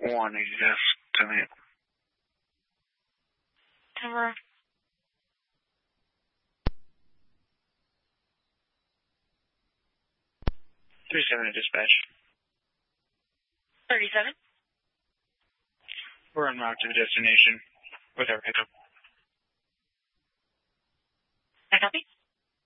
1 yes, 10-8. Timber. 37 at dispatch. 37. We're en route to the destination with our pickup. I copy.